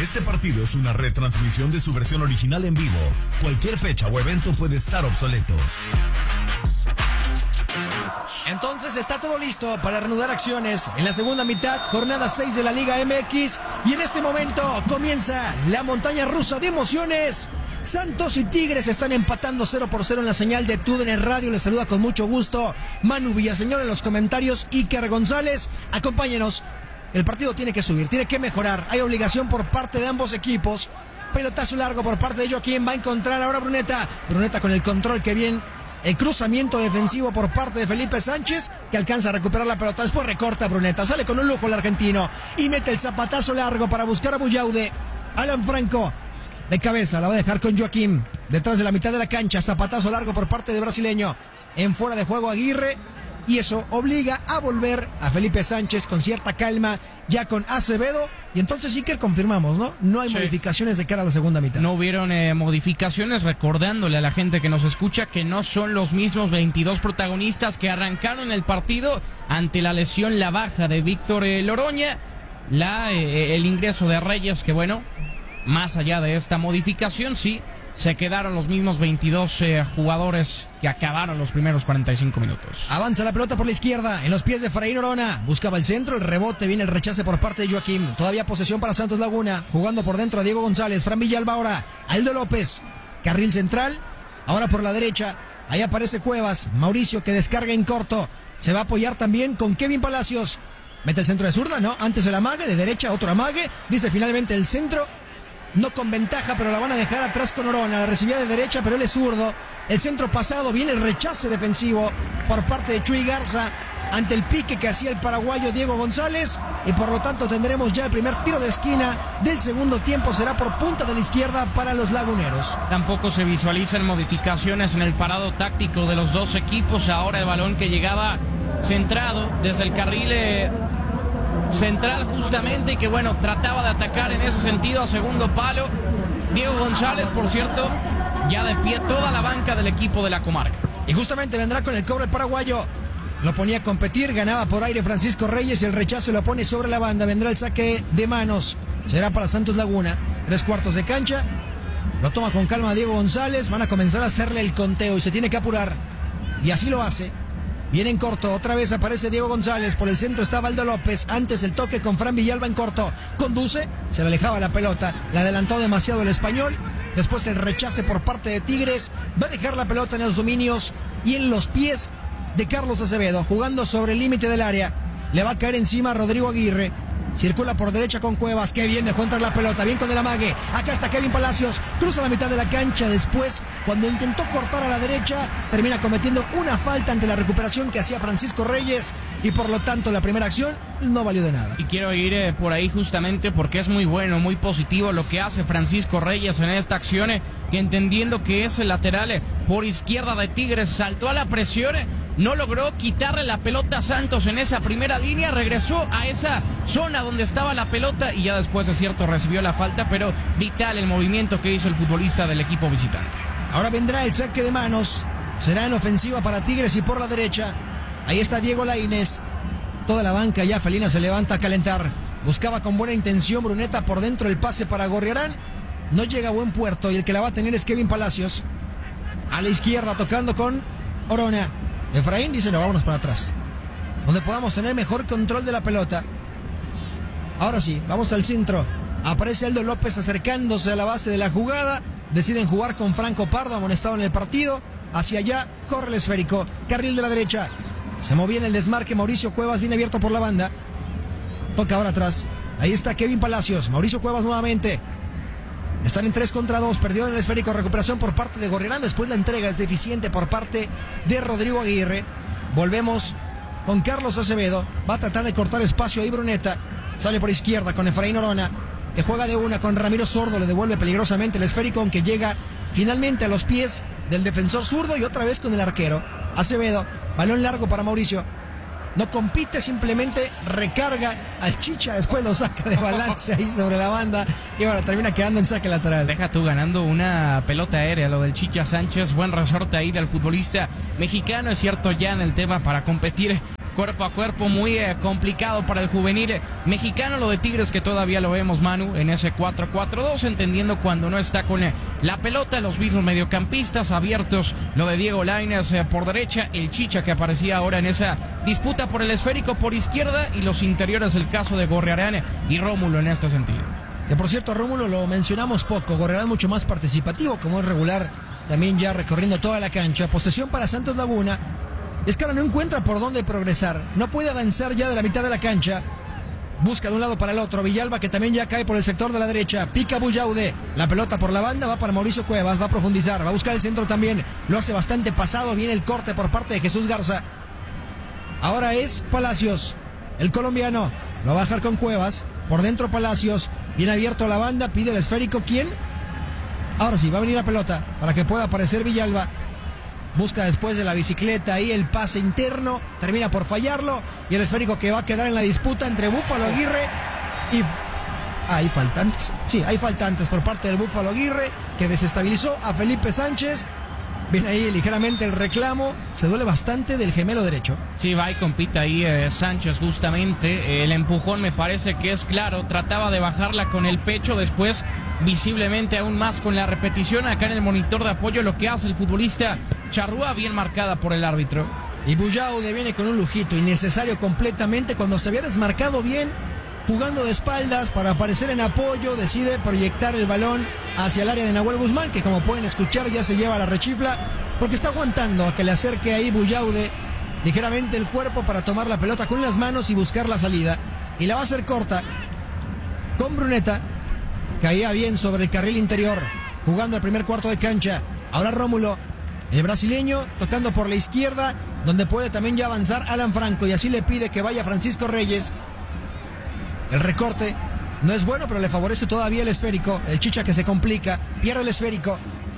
Este partido es una retransmisión de su versión original en vivo. Cualquier fecha o evento puede estar obsoleto. Entonces está todo listo para reanudar acciones en la segunda mitad, jornada 6 de la Liga MX. Y en este momento comienza la montaña rusa de emociones. Santos y Tigres están empatando 0-0 en la señal de TUDN Radio. Les saluda con mucho gusto Manu Villaseñor en los comentarios. Iker González, acompáñenos. El partido tiene que subir, tiene que mejorar. Hay obligación por parte de ambos equipos. Pelotazo largo por parte de Joaquín. Va a encontrar ahora Bruneta. Bruneta con el control que bien. El cruzamiento defensivo por parte de Felipe Sánchez, que alcanza a recuperar la pelota. Después recorta Bruneta. Sale con un lujo el argentino. Y mete el zapatazo largo para buscar a Buyaude. Alan Franco. De cabeza, la va a dejar con Joaquín. Detrás de la mitad de la cancha. Zapatazo largo por parte de brasileño. En fuera de juego Aguirre. Y eso obliga a volver a Felipe Sánchez con cierta calma, ya con Acevedo. Y entonces sí que confirmamos, ¿no? No hay modificaciones de cara a la segunda mitad. No hubieron modificaciones, recordándole a la gente que nos escucha que no son los mismos 22 protagonistas que arrancaron el partido ante la lesión, la baja de Víctor Loroña, el ingreso de Reyes, que bueno, más allá de esta modificación, sí, se quedaron los mismos 22 jugadores que acabaron los primeros 45 minutos. Avanza la pelota por la izquierda, en los pies de Efraín Orona. Buscaba el centro, el rebote, viene el rechace por parte de Joaquín. Todavía posesión para Santos Laguna. Jugando por dentro a Diego González. Fran Villalba ahora. Aldo López. Carril central. Ahora por la derecha. Ahí aparece Cuevas. Mauricio que descarga en corto. Se va a apoyar también con Kevin Palacios. Mete el centro de zurda, ¿no? Antes el amague, de derecha otro amague. Dice finalmente el centro. No con ventaja, pero la van a dejar atrás con Orona. La recibía de derecha, pero él es zurdo. El centro pasado, viene el rechace defensivo por parte de Chuy Garza ante el pique que hacía el paraguayo Diego González. Y por lo tanto tendremos ya el primer tiro de esquina del segundo tiempo. Será por punta de la izquierda para los laguneros. Tampoco se visualizan modificaciones en el parado táctico de los dos equipos. Ahora el balón que llegaba centrado desde el carril central justamente, y que bueno, trataba de atacar en ese sentido a segundo palo. Diego González, por cierto, ya de pie toda la banca del equipo de la comarca. Y justamente vendrá con el cobro el paraguayo. Lo ponía a competir, ganaba por aire Francisco Reyes y el rechazo lo pone sobre la banda. Vendrá el saque de manos. Será para Santos Laguna. 3/4 de cancha. Lo toma con calma Diego González. Van a comenzar a hacerle el conteo y se tiene que apurar. Y así lo hace. Viene en corto, otra vez aparece Diego González, por el centro está Aldo López, antes el toque con Fran Villalba en corto, conduce, se le alejaba la pelota, la adelantó demasiado el español, después el rechace por parte de Tigres, va a dejar la pelota en los dominios y en los pies de Carlos Acevedo, jugando sobre el límite del área, le va a caer encima a Rodrigo Aguirre. Circula por derecha con Cuevas, que bien dejó entrar la pelota, bien con el amague, acá está Kevin Palacios, cruza la mitad de la cancha, después cuando intentó cortar a la derecha, termina cometiendo una falta ante la recuperación que hacía Francisco Reyes y por lo tanto la primera acción no valió de nada. Y quiero ir por ahí justamente porque es muy bueno, muy positivo lo que hace Francisco Reyes en esta acción, que entendiendo que es el lateral por izquierda de Tigres, saltó a la presión, no logró quitarle la pelota a Santos en esa primera línea, regresó a esa zona donde estaba la pelota y ya después, es cierto, recibió la falta, pero vital el movimiento que hizo el futbolista del equipo visitante. Ahora vendrá el saque de manos, será en ofensiva para Tigres y por la derecha, ahí está Diego Lainez, toda la banca ya felina se levanta a calentar, buscaba con buena intención Bruneta por dentro el pase para Gorriarán, no llega a buen puerto y el que la va a tener es Kevin Palacios, a la izquierda tocando con Orona. Efraín dice, no, vámonos para atrás, donde podamos tener mejor control de la pelota. Ahora sí, vamos al centro. Aparece Aldo López acercándose a la base de la jugada. Deciden jugar con Franco Pardo, amonestado en el partido. Hacia allá, corre el esférico. Carril de la derecha. Se movía en el desmarque. Mauricio Cuevas viene abierto por la banda. Toca ahora atrás. Ahí está Kevin Palacios. Mauricio Cuevas nuevamente. Están en 3 contra 2. Perdió en el esférico. Recuperación por parte de Gorriarán. Después la entrega es deficiente por parte de Rodrigo Aguirre. Volvemos con Carlos Acevedo. Va a tratar de cortar espacio ahí Bruneta. Sale por izquierda con Efraín Orona, que juega de una con Ramiro Sordo. Le devuelve peligrosamente el esférico, aunque llega finalmente a los pies del defensor zurdo y otra vez con el arquero. Acevedo, balón largo para Mauricio. No compite, simplemente recarga al Chicha, después lo saca de balance ahí sobre la banda y ahora termina quedando en saque lateral. Deja tú ganando una pelota aérea, lo del Chicha Sánchez, buen resorte ahí del futbolista mexicano, es cierto, ya en el tema para competir cuerpo a cuerpo muy complicado para el juvenil mexicano. Lo de Tigres, que todavía lo vemos, Manu, en ese 4-4-2, entendiendo cuando no está con la pelota, los mismos mediocampistas abiertos. Lo de Diego Lainez por derecha, el Chicha que aparecía ahora en esa disputa por el esférico por izquierda, y los interiores, el caso de Gorriarán y Rómulo en este sentido. Que por cierto, Rómulo lo mencionamos poco, Gorriarán mucho más participativo, como es regular, también ya recorriendo toda la cancha. Posesión para Santos Laguna. Es que ahora no encuentra por dónde progresar, no puede avanzar ya de la mitad de la cancha. Busca de un lado para el otro. Villalba, que también ya cae por el sector de la derecha. Pica Buyaude. La pelota por la banda va para Mauricio Cuevas. Va a profundizar. Va a buscar el centro también. Lo hace bastante pasado. Viene el corte por parte de Jesús Garza. Ahora es Palacios, el colombiano. Lo va a bajar con Cuevas. Por dentro Palacios. Viene abierto a la banda. Pide el esférico. ¿Quién? Ahora sí, va a venir la pelota para que pueda aparecer Villalba. Busca después de la bicicleta ahí el pase interno, termina por fallarlo, y el esférico que va a quedar en la disputa entre Búfalo Aguirre y... hay faltantes, sí, hay faltantes por parte del Búfalo Aguirre, que desestabilizó a Felipe Sánchez. Viene ahí ligeramente el reclamo, se duele bastante del gemelo derecho. Sí, va y compite ahí Sánchez justamente, el empujón me parece que es claro, trataba de bajarla con el pecho, después visiblemente aún más con la repetición acá en el monitor de apoyo, lo que hace el futbolista Charrúa, bien marcada por el árbitro. Y Buyaude viene con un lujito innecesario completamente, cuando se había desmarcado bien, jugando de espaldas para aparecer en apoyo, decide proyectar el balón hacia el área de Nahuel Guzmán, que como pueden escuchar ya se lleva la rechifla, porque está aguantando a que le acerque ahí Buyaude ligeramente el cuerpo para tomar la pelota con las manos y buscar la salida, y la va a hacer corta con Bruneta. Caía bien sobre el carril interior, jugando el primer cuarto de cancha. Ahora Rómulo, el brasileño, tocando por la izquierda, donde puede también ya avanzar Alan Franco, y así le pide que vaya Francisco Reyes. El recorte no es bueno, pero le favorece todavía el esférico. El Chicha que se complica, pierde el esférico.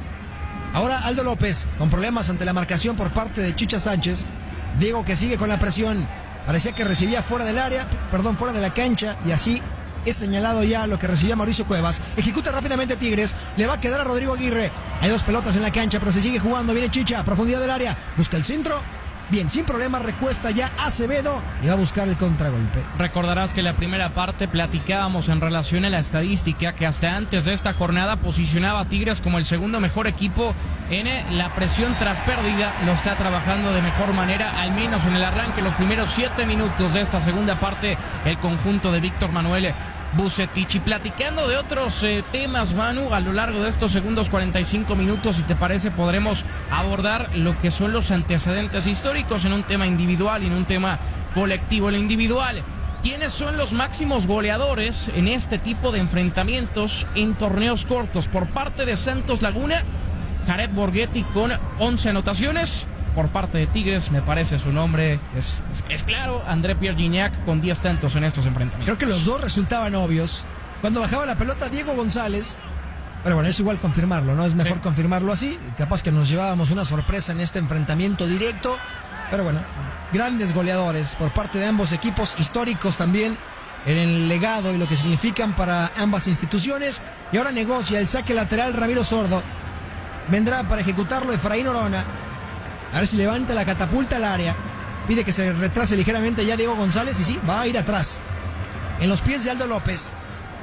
Ahora Aldo López, con problemas ante la marcación por parte de Chicha Sánchez. Diego, que sigue con la presión. Parecía que recibía fuera del área, fuera de la cancha, y así es señalado ya lo que recibía Mauricio Cuevas. Ejecuta rápidamente Tigres, le va a quedar a Rodrigo Aguirre. Hay dos pelotas en la cancha, pero se sigue jugando. Viene Chicha, profundidad del área, busca el centro. Bien, sin problema, recuesta ya Acevedo y va a buscar el contragolpe. Recordarás que en la primera parte platicábamos en relación a la estadística que hasta antes de esta jornada posicionaba a Tigres como el segundo mejor equipo en la presión tras pérdida. Lo está trabajando de mejor manera, al menos en el arranque, los primeros 7 minutos de esta segunda parte, el conjunto de Víctor Manuel Vucetich. Y platicando de otros temas, Manu, a lo largo de estos segundos 45 minutos, si te parece, podremos abordar lo que son los antecedentes históricos en un tema individual y en un tema colectivo. En lo individual, ¿quiénes son los máximos goleadores en este tipo de enfrentamientos en torneos cortos? Por parte de Santos Laguna, Jared Borghetti con 11 anotaciones. Por parte de Tigres, me parece su nombre es claro, André Pierre Gignac con 10 tantos en estos enfrentamientos. Creo que los dos resultaban obvios. Cuando bajaba la pelota Diego González, pero bueno, es igual confirmarlo, ¿no? Es mejor confirmarlo así. Capaz que nos llevábamos una sorpresa en este enfrentamiento directo. Pero bueno, grandes goleadores por parte de ambos equipos, históricos también en el legado y lo que significan para ambas instituciones. Y ahora negocia el saque lateral Ramiro Sordo. Vendrá para ejecutarlo Efraín Orona. A ver si levanta la catapulta al área. Pide que se retrase ligeramente ya Diego González, y sí, va a ir atrás. En los pies de Aldo López.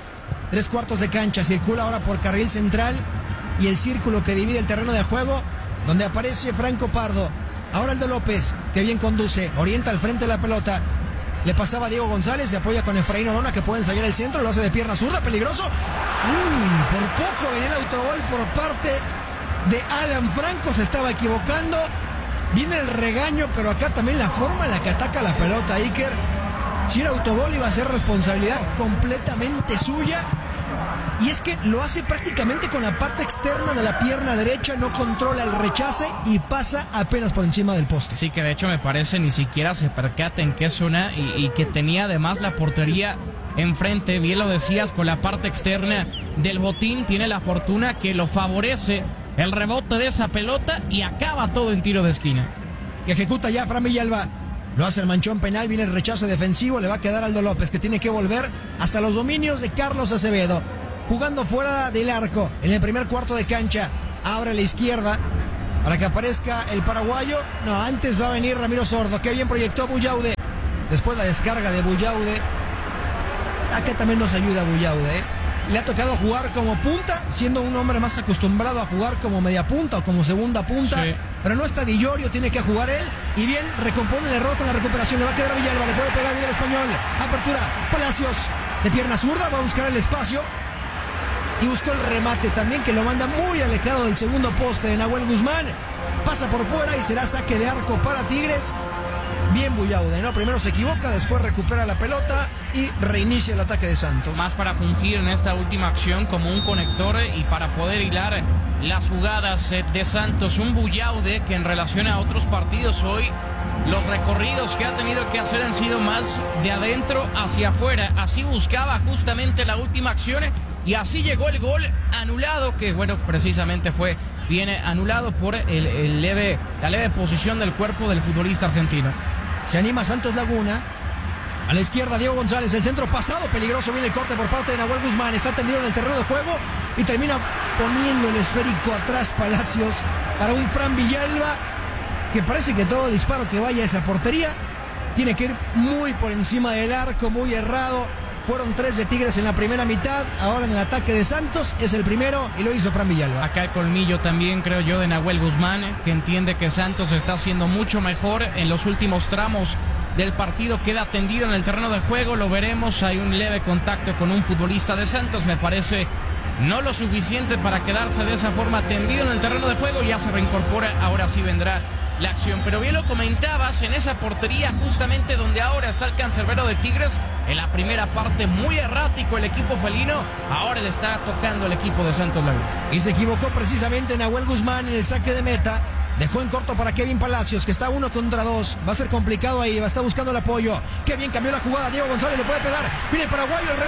3/4 de cancha, circula ahora por carril central y el círculo que divide el terreno de juego, donde aparece Franco Pardo. Ahora Aldo López, que bien conduce, orienta al frente de la pelota. Le pasaba a Diego González, se apoya con Efraín Orona, que puede ensayar el centro, lo hace de pierna zurda, peligroso. Uy, por poco venía el autogol por parte de Alan Franco, se estaba equivocando. Viene el regaño, pero acá también la forma en la que ataca la pelota Iker. Si era autogol iba a ser responsabilidad completamente suya. Y es que lo hace prácticamente con la parte externa de la pierna derecha, no controla el rechace y pasa apenas por encima del poste. Sí, que de hecho me parece ni siquiera se percata en qué zona y que tenía además la portería enfrente. Bien lo decías, con la parte externa del botín, tiene la fortuna que lo favorece el rebote de esa pelota y acaba todo en tiro de esquina. Que ejecuta ya Fran Villalba. Lo hace el manchón penal, viene el rechazo defensivo, le va a quedar Aldo López, que tiene que volver hasta los dominios de Carlos Acevedo. Jugando fuera del arco, en el primer cuarto de cancha, abre a la izquierda para que aparezca el paraguayo. No, antes va a venir Ramiro Sordo, que bien proyectó Buyaude. Después la descarga de Buyaude. Acá también nos ayuda Buyaude, Le ha tocado jugar como punta, siendo un hombre más acostumbrado a jugar como media punta o como segunda punta. Sí. Pero no está Di Llorio, tiene que jugar él. Y bien, recompone el error con la recuperación. Le va a quedar a Villalba, le puede pegar bien el español. Apertura, Palacios, de pierna zurda, va a buscar el espacio. Y buscó el remate también, que lo manda muy alejado del segundo poste de Nahuel Guzmán. Pasa por fuera y será saque de arco para Tigres. Bien Buyaude, ¿no? Primero se equivoca, después recupera la pelota y reinicia el ataque de Santos. Más para fungir en esta última acción como un conector y para poder hilar las jugadas de Santos. Un Buyaude que en relación a otros partidos hoy, los recorridos que ha tenido que hacer han sido más de adentro hacia afuera. Así buscaba justamente la última acción y así llegó el gol anulado, que bueno, precisamente viene anulado por la leve posición del cuerpo del futbolista argentino. Se anima Santos Laguna. A la izquierda Diego González, el centro pasado, peligroso, viene el corte por parte de Nahuel Guzmán, está tendido en el terreno de juego y termina poniendo el esférico atrás Palacios para un Fran Villalba, que parece que todo disparo que vaya a esa portería tiene que ir muy por encima del arco, muy errado. Fueron 3 de Tigres en la primera mitad, ahora en el ataque de Santos es el primero y lo hizo Fran Villalba. Acá el colmillo también, creo yo, de Nahuel Guzmán, que entiende que Santos está haciendo mucho mejor en los últimos tramos del partido, queda tendido en el terreno de juego, lo veremos, hay un leve contacto con un futbolista de Santos, me parece no lo suficiente para quedarse de esa forma tendido en el terreno de juego, ya se reincorpora, ahora sí vendrá la acción. Pero bien lo comentabas, en esa portería justamente donde ahora está el cancerbero de Tigres, en la primera parte muy errático el equipo felino, ahora le está tocando el equipo de Santos Laguna. Y se equivocó precisamente Nahuel Guzmán en el saque de meta, dejó en corto para Kevin Palacios, que está 1 contra 2, va a ser complicado ahí, va a estar buscando el apoyo. Qué bien cambió la jugada, Diego González le puede pegar, viene el paraguayo, el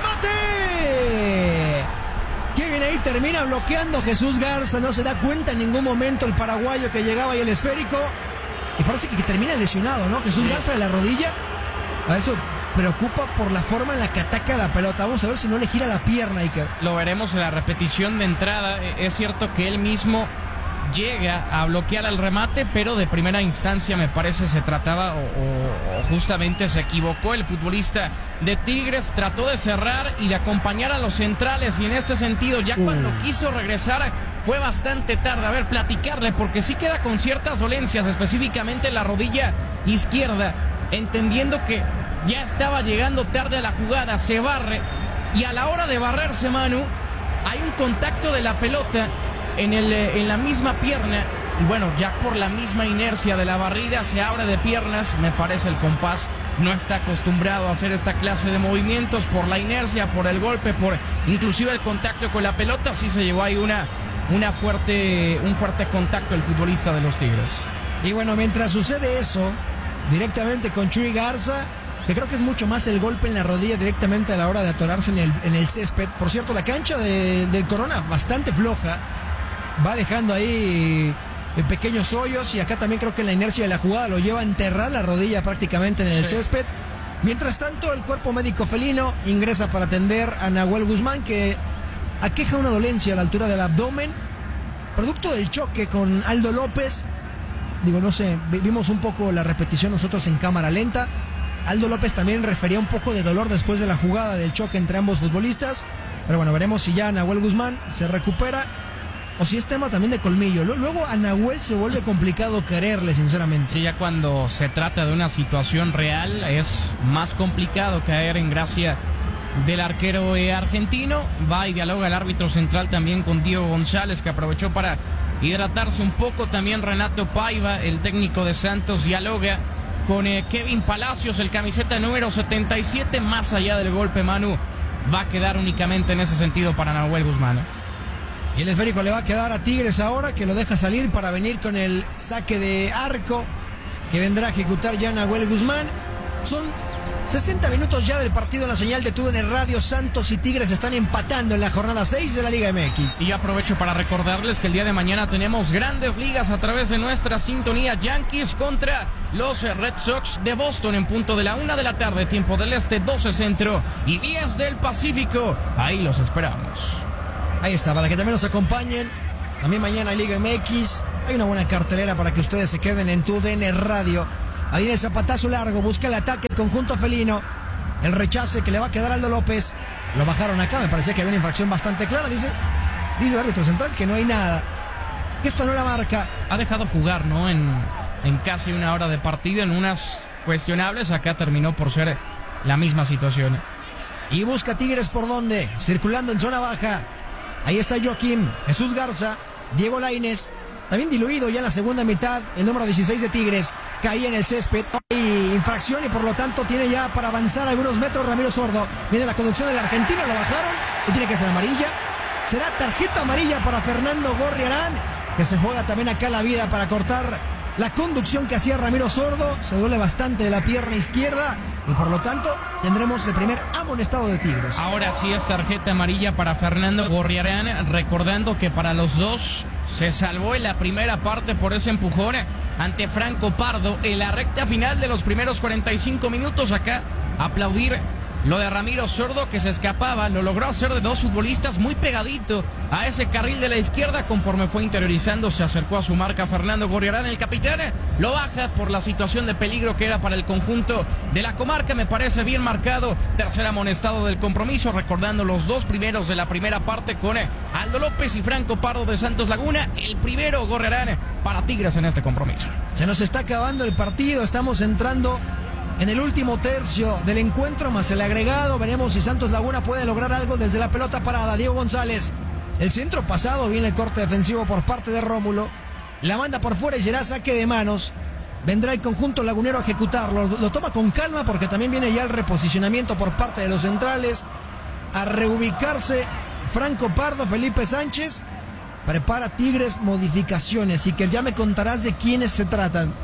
remate. Qué bien ahí, termina bloqueando Jesús Garza, no se da cuenta en ningún momento el paraguayo que llegaba y el esférico. Y parece que termina lesionado, ¿no? Jesús Garza de la rodilla. A eso preocupa por la forma en la que ataca la pelota. Vamos a ver si no le gira la pierna, Iker. Lo veremos en la repetición de entrada. Es cierto que él mismo llega a bloquear el remate, pero de primera instancia me parece se trataba o justamente se equivocó el futbolista de Tigres, trató de cerrar y de acompañar a los centrales y en este sentido ya cuando quiso regresar fue bastante tarde. A ver, platicarle porque sí queda con ciertas dolencias, específicamente en la rodilla izquierda, entendiendo que ya estaba llegando tarde a la jugada, se barre y a la hora de barrerse, Manu, hay un contacto de la pelota en la misma pierna y bueno, ya por la misma inercia de la barrida se abre de piernas, me parece el compás no está acostumbrado a hacer esta clase de movimientos por la inercia, por el golpe, por inclusive el contacto con la pelota, sí se llevó ahí un fuerte contacto el futbolista de los Tigres. Y bueno, mientras sucede eso, directamente con Chuy Garza, que creo que es mucho más el golpe en la rodilla directamente a la hora de atorarse en el césped. Por cierto, la cancha del Corona bastante floja, va dejando ahí pequeños hoyos y acá también creo que la inercia de la jugada lo lleva a enterrar la rodilla prácticamente en el césped. Mientras tanto, el cuerpo médico felino ingresa para atender a Nahuel Guzmán, que aqueja una dolencia a la altura del abdomen, producto del choque con Aldo López. Digo, no sé, vimos un poco la repetición nosotros en cámara lenta. Aldo López también refería un poco de dolor después de la jugada del choque entre ambos futbolistas. Pero bueno, veremos si ya Nahuel Guzmán se recupera o si es tema también de colmillo. Luego a Nahuel se vuelve complicado quererle, sinceramente. Sí, ya cuando se trata de una situación real es más complicado caer en gracia del arquero argentino. Va y dialoga el árbitro central también con Diego González, que aprovechó para hidratarse un poco. También Renato Paiva, el técnico de Santos, dialoga con Kevin Palacios, el camiseta número 77. Más allá del golpe, Manu, va a quedar únicamente en ese sentido para Nahuel Guzmán. Y el esférico le va a quedar a Tigres ahora, que lo deja salir para venir con el saque de arco que vendrá a ejecutar ya Nahuel Guzmán. Son 60 minutos ya del partido en la señal de TUDN Radio. Santos y Tigres están empatando en la jornada 6 de la Liga MX. Y yo aprovecho para recordarles que el día de mañana tenemos grandes ligas a través de nuestra sintonía. Yankees contra los Red Sox de Boston en punto de la 1 de la tarde, tiempo del este, 12 centro y 10 del Pacífico. Ahí los esperamos. Ahí está, para que también nos acompañen. También mañana Liga MX. Hay una buena cartelera para que ustedes se queden en TUDN Radio. Ahí en el zapatazo largo, busca el ataque el conjunto felino. El rechace que le va a quedar a Aldo López. Lo bajaron acá, me parecía que había una infracción bastante clara. Dice el árbitro central que no hay nada, que esta no la marca. Ha dejado jugar, ¿no? En casi una hora de partido, en unas cuestionables. Acá terminó por ser la misma situación. Y busca Tigres por dónde, circulando en zona baja. Ahí está Joaquín, Jesús Garza, Diego Lainez. También diluido ya en la segunda mitad, el número 16 de Tigres caía en el césped. Hay infracción y por lo tanto tiene ya para avanzar algunos metros Ramiro Sordo. Viene la conducción del argentino, lo bajaron y tiene que ser amarilla. Será tarjeta amarilla para Fernando Gorriarán, que se juega también acá la vida para cortar la conducción que hacía Ramiro Sordo. Se duele bastante de la pierna izquierda y por lo tanto tendremos el primer amonestado de Tigres. Ahora sí es tarjeta amarilla para Fernando Gorriarán, recordando que para los dos se salvó en la primera parte por ese empujón ante Franco Pardo en la recta final de los primeros 45 minutos. Acá aplaudir lo de Ramiro Sordo, que se escapaba, lo logró hacer de dos futbolistas muy pegadito a ese carril de la izquierda. Conforme fue interiorizando, se acercó a su marca Fernando Gorriarán. El capitán lo baja por la situación de peligro que era para el conjunto de la comarca. Me parece bien marcado. Tercer amonestado del compromiso, recordando los dos primeros de la primera parte con Aldo López y Franco Pardo de Santos Laguna. El primero Gorriarán para Tigres en este compromiso. Se nos está acabando el partido, estamos entrando en el último tercio del encuentro, más el agregado. Veremos si Santos Laguna puede lograr algo desde la pelota parada. Diego González, el centro pasado, viene el corte defensivo por parte de Rómulo. La manda por fuera y será saque de manos. Vendrá el conjunto lagunero a ejecutarlo. Lo toma con calma porque también viene ya el reposicionamiento por parte de los centrales. A reubicarse Franco Pardo, Felipe Sánchez. Prepara Tigres modificaciones y que ya me contarás de quiénes se tratan.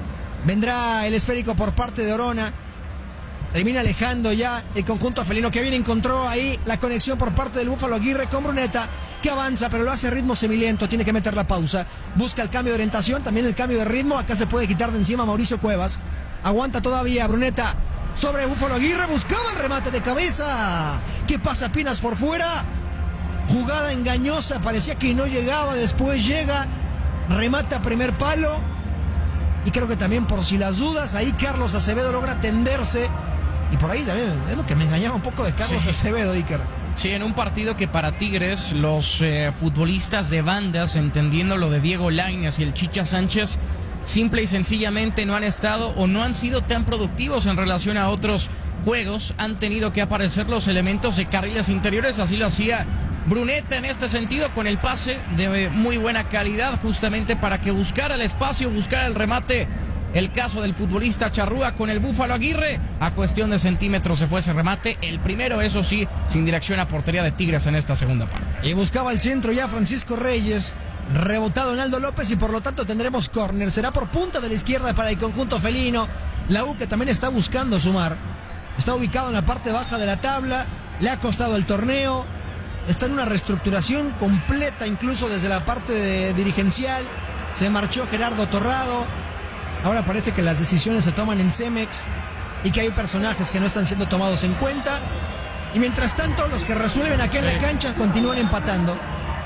Vendrá el esférico por parte de Orona. Termina alejando ya el conjunto felino, que bien encontró ahí la conexión por parte del Búfalo Aguirre con Bruneta, que avanza pero lo hace a ritmo semilento. Tiene que meter la pausa, busca el cambio de orientación, también el cambio de ritmo. Acá se puede quitar de encima Mauricio Cuevas. Aguanta todavía Bruneta sobre Búfalo Aguirre, buscaba el remate de cabeza. ¿Qué pasa? Pinas por fuera. Jugada engañosa, parecía que no llegaba, después llega, remata primer palo. Y creo que también, por si las dudas, ahí Carlos Acevedo logra tenderse. Y por ahí también es lo que me engañaba un poco de Carlos Acevedo, Iker. Sí, en un partido que para Tigres, los futbolistas de bandas, entendiendo lo de Diego Lainez y el Chicha Sánchez, simple y sencillamente no han estado o no han sido tan productivos en relación a otros juegos. Han tenido que aparecer los elementos de carriles interiores, así lo hacía Bruneta en este sentido, con el pase de muy buena calidad, justamente para que buscara el espacio, buscara el remate. El caso del futbolista Charrúa con el Búfalo Aguirre, a cuestión de centímetros se fue ese remate. El primero, eso sí, sin dirección a portería de Tigres en esta segunda parte. Y buscaba el centro ya Francisco Reyes, rebotado en Aldo López, y por lo tanto tendremos córner. Será por punta de la izquierda para el conjunto felino. La U, que también está buscando sumar, está ubicado en la parte baja de la tabla, le ha costado el torneo. Está en una reestructuración completa, incluso desde la parte dirigencial. Se marchó Gerardo Torrado. Ahora parece que las decisiones se toman en Cemex y que hay personajes que no están siendo tomados en cuenta. Y mientras tanto, los que resuelven aquí en la cancha continúan empatando.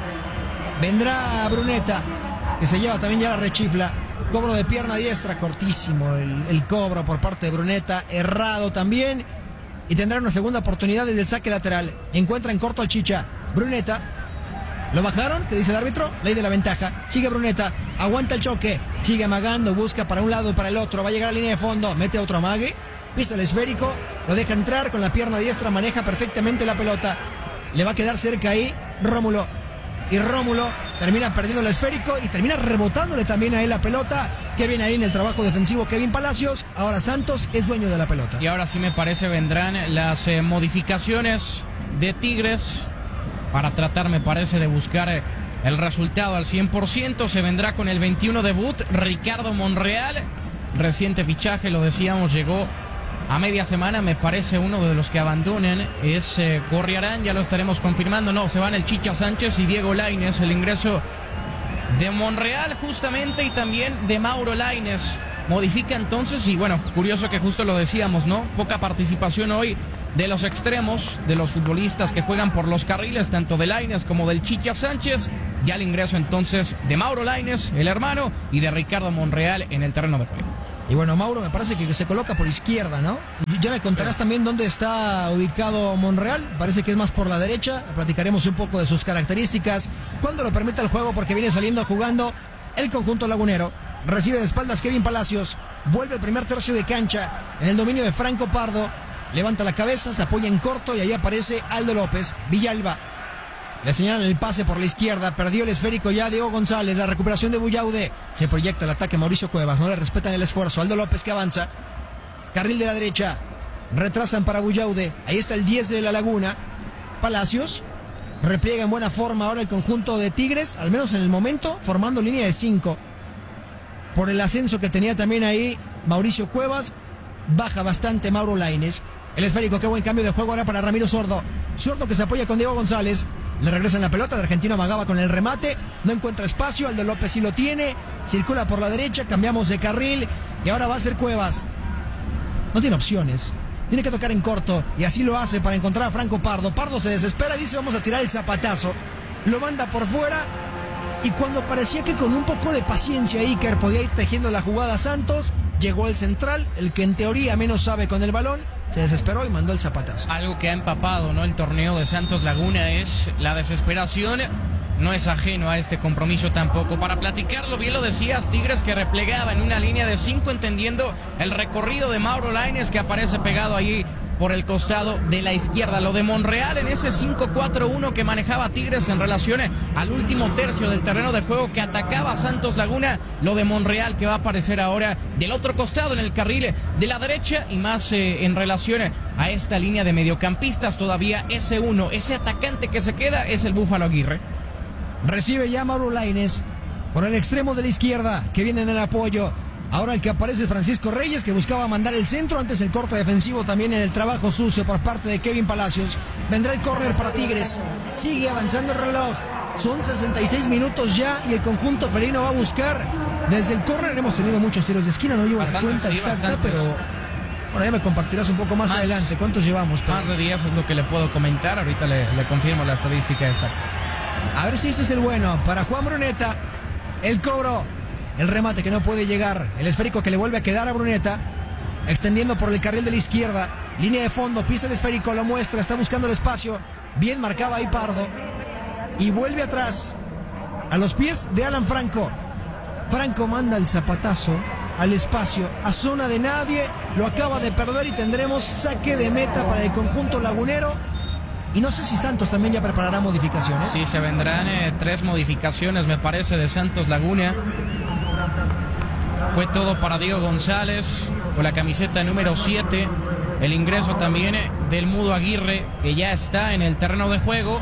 Vendrá Bruneta, que se lleva también ya la rechifla. Cobro de pierna diestra, cortísimo el cobro por parte de Bruneta. Errado también. Y tendrá una segunda oportunidad desde el saque lateral. Encuentra en corto al Chicha. Bruneta. ¿Lo bajaron? ¿Qué dice el árbitro? Ley de la ventaja. Sigue Bruneta. Aguanta el choque. Sigue amagando. Busca para un lado y para el otro. Va a llegar a la línea de fondo. Mete otro amague. Pisa el esférico. Lo deja entrar con la pierna diestra. Maneja perfectamente la pelota. Le va a quedar cerca ahí Rómulo. Y Rómulo termina perdiendo el esférico y termina rebotándole también a él la pelota. Qué bien ahí en el trabajo defensivo Kevin Palacios. Ahora Santos es dueño de la pelota. Y ahora sí me parece vendrán las modificaciones de Tigres para tratar, me parece, de buscar el resultado al 100%. Se vendrá con el 21 debut Ricardo Monreal. Reciente fichaje, lo decíamos, llegó a media semana. Me parece uno de los que abandonan es Gorriarán, ya lo estaremos confirmando. No, se van el Chicha Sánchez y Diego Lainez. El ingreso de Monreal justamente y también de Mauro Lainez modifica entonces. Y bueno, curioso que justo lo decíamos, ¿no? Poca participación hoy de los extremos, de los futbolistas que juegan por los carriles, tanto de Lainez como del Chicha Sánchez. Ya el ingreso entonces de Mauro Lainez, el hermano, y de Ricardo Monreal en el terreno de juego. Y bueno, Mauro me parece que se coloca por izquierda, ¿no? Ya me contarás también dónde está ubicado Monreal. Parece que es más por la derecha. Platicaremos un poco de sus características. Cuando lo permita el juego, porque viene saliendo jugando el conjunto lagunero. Recibe de espaldas Kevin Palacios. Vuelve el primer tercio de cancha en el dominio de Franco Pardo. Levanta la cabeza, se apoya en corto y ahí aparece Aldo López. Villalba. Le señalan el pase por la izquierda, perdió el esférico ya Diego González, la recuperación de Buyaude, se proyecta el ataque Mauricio Cuevas, no le respetan el esfuerzo, Aldo López que avanza, carril de la derecha, retrasan para Buyaude, ahí está el 10 de la Laguna, Palacios, repliega en buena forma ahora el conjunto de Tigres, al menos en el momento, formando línea de 5, por el ascenso que tenía también ahí Mauricio Cuevas, baja bastante Mauro Lainez, el esférico, qué buen cambio de juego ahora para Ramiro Sordo, Sordo que se apoya con Diego González, le regresan la pelota, el argentino amagaba con el remate, no encuentra espacio, Aldo López sí lo tiene, circula por la derecha, cambiamos de carril y ahora va a ser Cuevas. No tiene opciones, tiene que tocar en corto y así lo hace para encontrar a Franco Pardo. Pardo se desespera y dice vamos a tirar el zapatazo, lo manda por fuera y cuando parecía que con un poco de paciencia Iker podía ir tejiendo la jugada Santos, llegó el central, el que en teoría menos sabe con el balón, se desesperó y mandó el zapatazo. Algo que ha empapado, ¿no?, el torneo de Santos Laguna es la desesperación. No es ajeno a este compromiso tampoco. Para platicarlo, bien lo decías, Tigres que replegaba en una línea de 5, entendiendo el recorrido de Mauro Lainez que aparece pegado allí por el costado de la izquierda. Lo de Monreal en ese 5-4-1 que manejaba Tigres en relación al último tercio del terreno de juego que atacaba a Santos Laguna. Lo de Monreal que va a aparecer ahora del otro costado en el carril de la derecha y más en relación a esta línea de mediocampistas. Todavía ese uno, ese atacante que se queda es el Búfalo Aguirre. Recibe ya Mauro Lainez por el extremo de la izquierda que viene en el apoyo. Ahora el que aparece es Francisco Reyes, que buscaba mandar el centro. Antes el corte defensivo también en el trabajo sucio por parte de Kevin Palacios. Vendrá el córner para Tigres. Sigue avanzando el reloj. Son 66 minutos ya y el conjunto felino va a buscar desde el córner. Hemos tenido muchos tiros de esquina, no llevo la cuenta exacta, pero bueno, ya me compartirás un poco más adelante. ¿Cuántos llevamos? Más de 10 es lo que le puedo comentar. Ahorita le confirmo la estadística exacta. A ver si ese es el bueno. Para Juan Bruneta, el cobro. El remate que no puede llegar. El esférico que le vuelve a quedar a Bruneta. Extendiendo por el carril de la izquierda. Línea de fondo. Pisa el esférico. Lo muestra. Está buscando el espacio. Bien marcaba ahí Pardo. Y vuelve atrás. A los pies de Alan Franco. Franco manda el zapatazo al espacio. A zona de nadie. Lo acaba de perder y tendremos saque de meta para el conjunto lagunero. Y no sé si Santos también ya preparará modificaciones. Sí, se vendrán 3 modificaciones, me parece, de Santos Laguna. Fue todo para Diego González, con la camiseta número 7. El ingreso también del Mudo Aguirre, que ya está en el terreno de juego.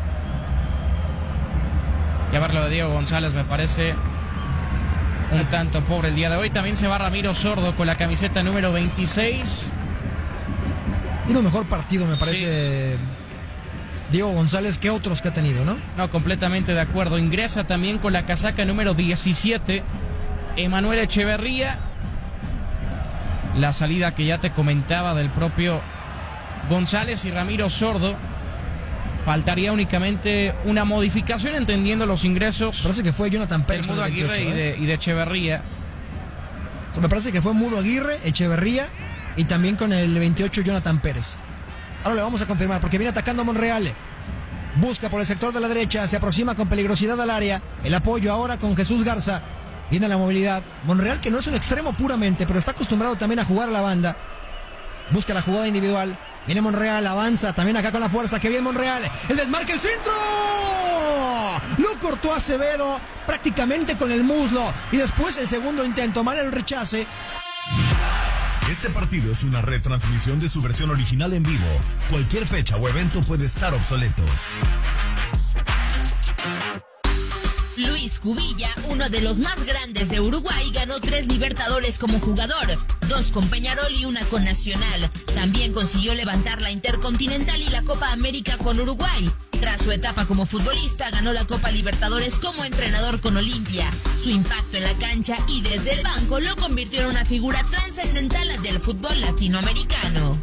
Y a ver, lo de Diego González me parece un tanto pobre el día de hoy. También se va Ramiro Sordo con la camiseta número 26. Tiene un mejor partido, me parece, sí, Diego González, que otros que ha tenido, ¿no? No, completamente de acuerdo. Ingresa también con la casaca número 17 Emanuel Echeverría. La salida que ya te comentaba del propio González y Ramiro Sordo. Faltaría únicamente una modificación, entendiendo los ingresos. Parece que fue Jonathan Pérez. Mudo Aguirre y de Echeverría. Me parece que fue Mudo Aguirre, Echeverría y también con el 28 Jonathan Pérez. Ahora le vamos a confirmar porque viene atacando Monreal. Busca por el sector de la derecha, se aproxima con peligrosidad al área. El apoyo ahora con Jesús Garza. Viene la movilidad. Monreal, que no es un extremo puramente, pero está acostumbrado también a jugar a la banda. Busca la jugada individual. Viene Monreal, avanza también acá con la fuerza. Que bien Monreal. El desmarque, el centro. Lo cortó Acevedo prácticamente con el muslo. Y después el segundo intento. Mal el rechace. Este partido es una retransmisión de su versión original en vivo. Cualquier fecha o evento puede estar obsoleto. Luis Cubilla, uno de los más grandes de Uruguay, ganó 3 Libertadores como jugador, 2 con Peñarol y 1 con Nacional. También consiguió levantar la Intercontinental y la Copa América con Uruguay. Tras su etapa como futbolista, ganó la Copa Libertadores como entrenador con Olimpia. Su impacto en la cancha y desde el banco lo convirtió en una figura trascendental del fútbol latinoamericano.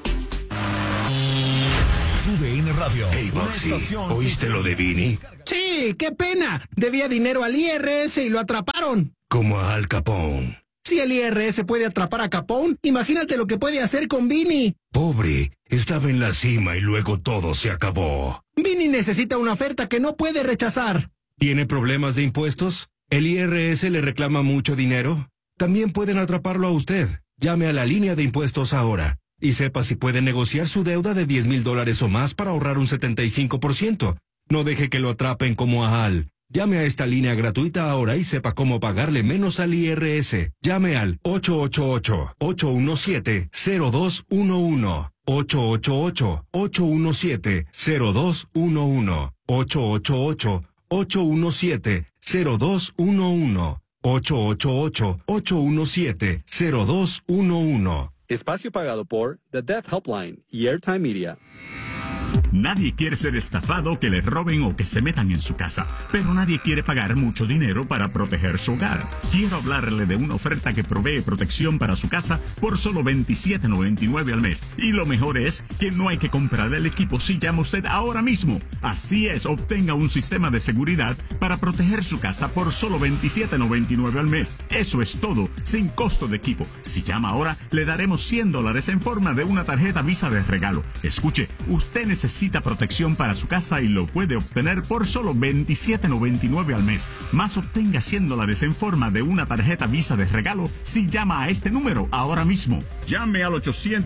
TUDN Radio. Hey, Boxy, ¿oíste lo de Vini? Sí, Sí, qué pena. Debía dinero al IRS y lo atraparon. Como a Al Capone. Si el IRS puede atrapar a Capone, imagínate lo que puede hacer con Vinny. Pobre, estaba en la cima y luego todo se acabó. Vinny necesita una oferta que no puede rechazar. ¿Tiene problemas de impuestos? ¿El IRS le reclama mucho dinero? También pueden atraparlo a usted. Llame a la línea de impuestos ahora y sepa si puede negociar su deuda de $10,000 o más para ahorrar un 75%. No deje que lo atrapen como a Al. Llame a esta línea gratuita ahora y sepa cómo pagarle menos al IRS. Llame al 888-817-0211. 888-817-0211. 888-817-0211. 888-817-0211. Espacio pagado por The Death Helpline y Airtime Media. Nadie quiere ser estafado, que le roben o que se metan en su casa, pero nadie quiere pagar mucho dinero para proteger su hogar. Quiero hablarle de una oferta que provee protección para su casa por solo $27.99 al mes. Y lo mejor es que no hay que comprar el equipo si llama usted ahora mismo. Así es, obtenga un sistema de seguridad para proteger su casa por solo $27.99 al mes. Eso es todo, sin costo de equipo. Si llama ahora, le daremos $100 en forma de una tarjeta Visa de regalo. Escuche, usted necesita protección para su casa y lo puede obtener por solo $27.99 al mes. Más obtenga $100 en forma de una tarjeta Visa de regalo si llama a este número ahora mismo. Llame al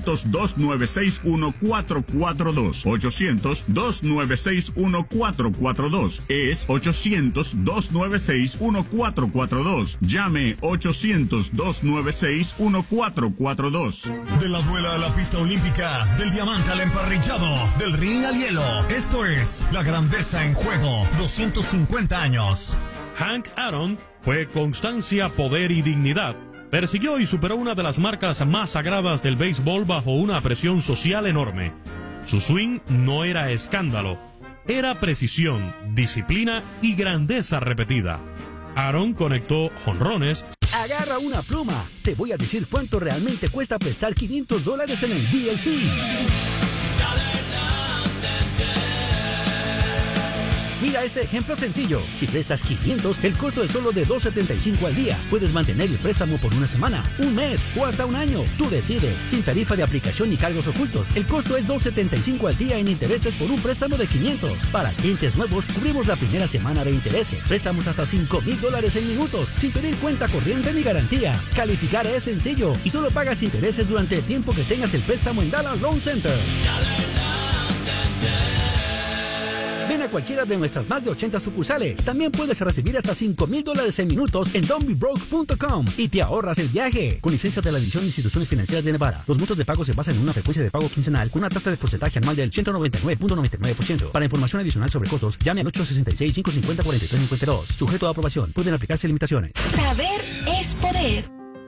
800-296-1442. 800-296-1442. Es 800-296-1442. Llame 800-296-1442. De la duela a la pista olímpica, del diamante al emparrillado, del ring al hielo. Esto es La Grandeza en Juego, 250 años. Hank Aaron fue constancia, poder y dignidad. Persiguió y superó una de las marcas más sagradas del béisbol bajo una presión social enorme. Su swing no era escándalo, era precisión, disciplina y grandeza repetida. Aaron conectó jonrones. Agarra una pluma. Te voy a decir cuánto realmente cuesta prestar $500 en el DLC. Mira este ejemplo sencillo. Si prestas 500, el costo es solo de $2.75 al día. Puedes mantener el préstamo por una semana, un mes o hasta un año. Tú decides. Sin tarifa de aplicación ni cargos ocultos. El costo es $2.75 al día en intereses por un préstamo de 500. Para clientes nuevos, cubrimos la primera semana de intereses. Préstamos hasta $5,000 en minutos, sin pedir cuenta corriente ni garantía. Calificar es sencillo y solo pagas intereses durante el tiempo que tengas el préstamo en Dallas Loan Center. Ven a cualquiera de nuestras más de 80 sucursales. También puedes recibir hasta $5,000 en minutos en don'tbebroke.com y te ahorras el viaje. Con licencia de la División de Instituciones Financieras de Nevada. Los montos de pago se basan en una frecuencia de pago quincenal con una tasa de porcentaje anual del 199.99%. Para información adicional sobre costos, llame al 866-550-4352. Sujeto a aprobación. Pueden aplicarse limitaciones. Saber es poder.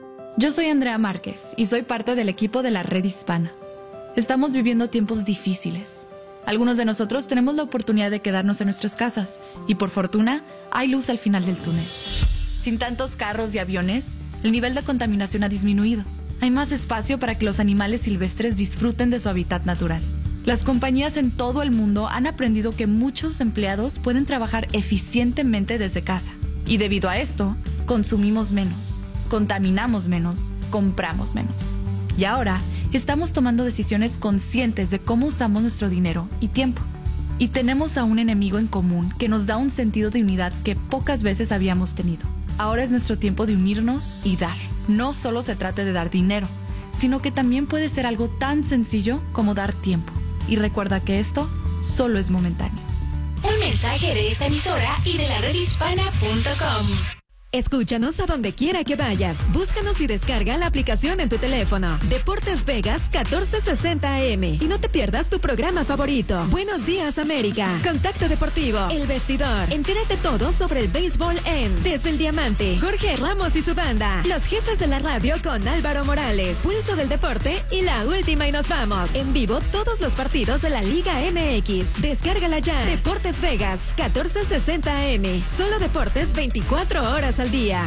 Yo soy Andrea Márquez y soy parte del equipo de la Red Hispana. Estamos viviendo tiempos difíciles. Algunos de nosotros tenemos la oportunidad de quedarnos en nuestras casas y por fortuna hay luz al final del túnel. Sin tantos carros y aviones, el nivel de contaminación ha disminuido. Hay más espacio para que los animales silvestres disfruten de su hábitat natural. Las compañías en todo el mundo han aprendido que muchos empleados pueden trabajar eficientemente desde casa. Y debido a esto, consumimos menos, contaminamos menos, compramos menos. Y ahora, estamos tomando decisiones conscientes de cómo usamos nuestro dinero y tiempo. Y tenemos a un enemigo en común que nos da un sentido de unidad que pocas veces habíamos tenido. Ahora es nuestro tiempo de unirnos y dar. No solo se trata de dar dinero, sino que también puede ser algo tan sencillo como dar tiempo. Y recuerda que esto solo es momentáneo. Un mensaje de esta emisora y de la redhispana.com. Escúchanos a donde quiera que vayas. Búscanos y descarga la aplicación en tu teléfono. Deportes Vegas 1460 AM. Y no te pierdas tu programa favorito. Buenos Días América. Contacto Deportivo. El Vestidor. Entérate todo sobre el béisbol en Desde el Diamante. Jorge Ramos y su banda. Los jefes de la radio con Álvaro Morales. Pulso del Deporte y La Última y Nos Vamos. En vivo todos los partidos de la Liga MX. Descárgala ya. Deportes Vegas 1460 AM. Solo deportes 24 horas al día.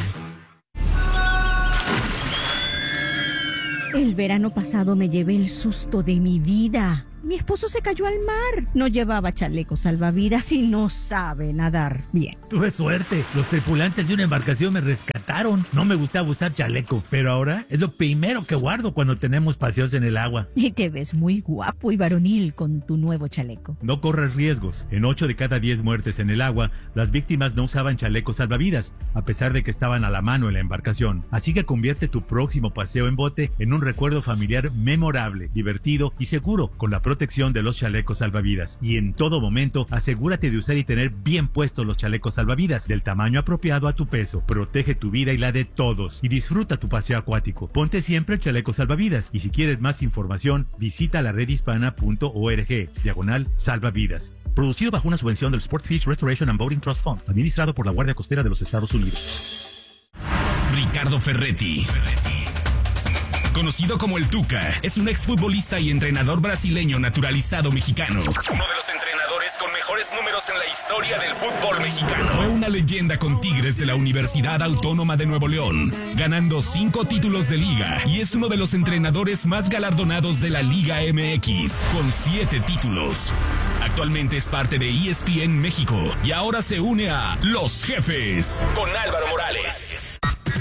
El verano pasado me llevé el susto de mi vida. mi esposo se cayó al mar. No llevaba chaleco salvavidas y no sabe nadar bien. Tuve suerte. Los tripulantes de una embarcación me rescataron. No me gustaba usar chaleco, pero ahora es lo primero que guardo cuando tenemos paseos en el agua. Y te ves muy guapo y varonil con tu nuevo chaleco. No corres riesgos. En 8 de cada 10 muertes en el agua, las víctimas no usaban chalecos salvavidas, a pesar de que estaban a la mano en la embarcación. Así que convierte tu próximo paseo en bote en un recuerdo familiar memorable, divertido y seguro, con la protección de los chalecos salvavidas. Y en todo momento, asegúrate de usar y tener bien puestos los chalecos salvavidas, del tamaño apropiado a tu peso. Protege tu vida y la de todos, y disfruta tu paseo acuático. Ponte siempre el chaleco salvavidas, y si quieres más información, visita la redhispana.org/salvavidas. Producido bajo una subvención del Sportfish Restoration and Boating Trust Fund, administrado por la Guardia Costera de los Estados Unidos. Ricardo Ferretti, conocido como el Tuca, es un exfutbolista y entrenador brasileño naturalizado mexicano. Uno de los entrenadores con mejores números en la historia del fútbol mexicano. Fue una leyenda con Tigres de la Universidad Autónoma de Nuevo León, ganando 5 títulos de liga, y es uno de los entrenadores más galardonados de la Liga MX, con 7 títulos. Actualmente es parte de ESPN México y ahora se une a Los Jefes con Álvaro Morales.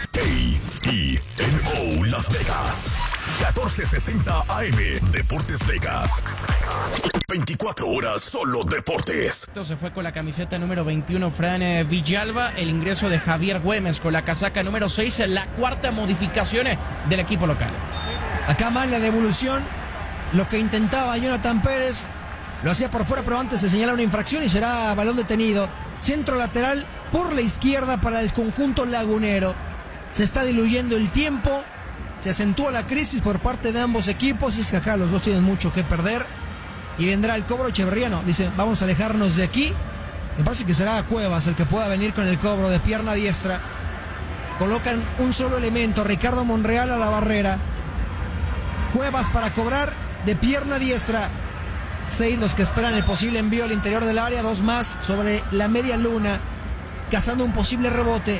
KENO Las Vegas, 1460 AM, Deportes Vegas. 24 horas solo deportes. Se fue con la camiseta número 21 Fran Villalba, el ingreso de Javier Güemes con la casaca número 6, la cuarta modificación del equipo local. Acá más la devolución, lo que intentaba Jonathan Pérez, lo hacía por fuera, pero antes se señala una infracción y será balón detenido. Centro lateral por la izquierda para el conjunto lagunero. Se está diluyendo el tiempo, se acentúa la crisis por parte de ambos equipos, y es que acá los dos tienen mucho que perder. Y vendrá el cobro. Echeverría no, dice, vamos a alejarnos de aquí. Me parece que será Cuevas el que pueda venir con el cobro de pierna diestra. Colocan un solo elemento, Ricardo Monreal a la barrera. Cuevas para cobrar de pierna diestra. 6 los que esperan el posible envío al interior del área, 2 más sobre la media luna, cazando un posible rebote.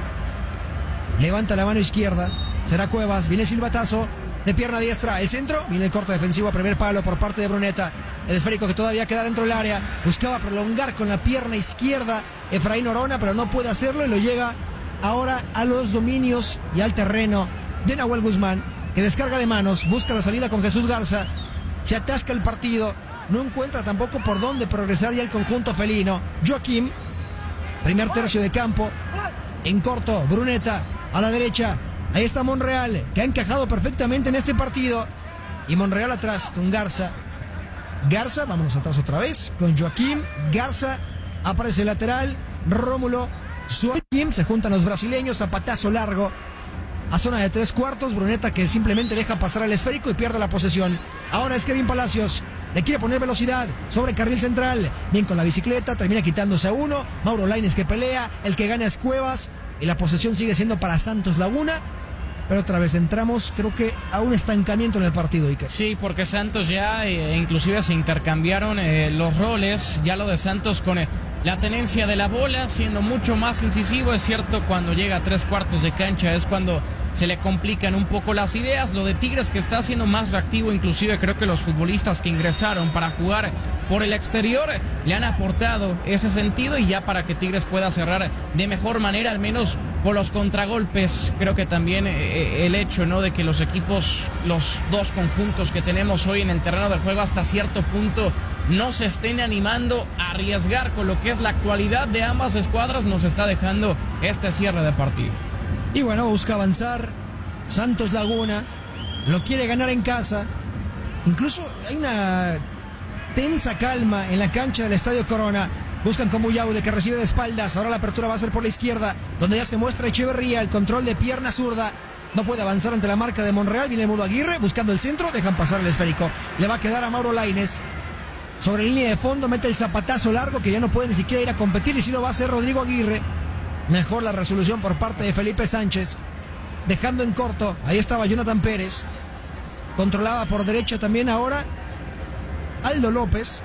Levanta la mano izquierda, será Cuevas, viene el silbatazo de pierna diestra, el centro, viene el corte defensivo a primer palo por parte de Bruneta. El esférico que todavía queda dentro del área, buscaba prolongar con la pierna izquierda Efraín Orona, pero no puede hacerlo y lo llega ahora a los dominios y al terreno de Nahuel Guzmán, que descarga de manos, busca la salida con Jesús Garza, se atasca el partido, no encuentra tampoco por dónde progresar ya el conjunto felino. Joaquín, primer tercio de campo, en corto, Bruneta a la derecha, ahí está Monreal, que ha encajado perfectamente en este partido, y Monreal atrás con Garza. Garza, vámonos atrás otra vez, con Joaquín, Garza, aparece el lateral, Rómulo, Joaquín, se juntan los brasileños, zapatazo largo, a zona de 3/4, Bruneta que simplemente deja pasar al esférico y pierde la posesión. Ahora es Kevin Palacios, le quiere poner velocidad sobre carril central, bien con la bicicleta, termina quitándose a uno, Mauro Lainez que pelea, el que gana es Cuevas, y la posesión sigue siendo para Santos Laguna. Pero otra vez entramos, creo que a un estancamiento en el partido, Iker. Sí, porque Santos ya inclusive se intercambiaron los roles, ya lo de Santos con la tenencia de la bola, siendo mucho más incisivo. Es cierto, cuando llega a 3/4 de cancha es cuando se le complican un poco las ideas. Lo de Tigres, que está siendo más reactivo, inclusive creo que los futbolistas que ingresaron para jugar por el exterior le han aportado ese sentido, y ya para que Tigres pueda cerrar de mejor manera, al menos con los contragolpes. Creo que también el hecho, ¿no?, de que los equipos, los dos conjuntos que tenemos hoy en el terreno de juego, hasta cierto punto no se estén animando a arriesgar con lo que es la actualidad de ambas escuadras, nos está dejando este cierre de partido. Y bueno, busca avanzar Santos Laguna, lo quiere ganar en casa. Incluso hay una tensa calma en la cancha del Estadio Corona. Buscan con Buyaude, que recibe de espaldas. Ahora la apertura va a ser por la izquierda, donde ya se muestra Echeverría, el control de pierna zurda. No puede avanzar ante la marca de Monreal. Viene Mudo Aguirre buscando el centro, dejan pasar el esférico. Le va a quedar a Mauro Lainez. Sobre la línea de fondo mete el zapatazo largo, que ya no puede ni siquiera ir a competir, y sí lo va a hacer Rodrigo Aguirre. Mejor la resolución por parte de Felipe Sánchez, dejando en corto. Ahí estaba Jonathan Pérez, controlaba por derecha también ahora Aldo López.